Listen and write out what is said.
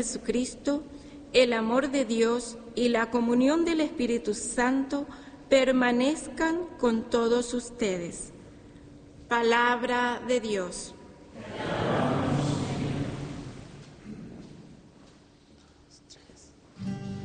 Jesucristo, el amor de Dios y la comunión del Espíritu Santo permanezcan con todos ustedes. Palabra de Dios.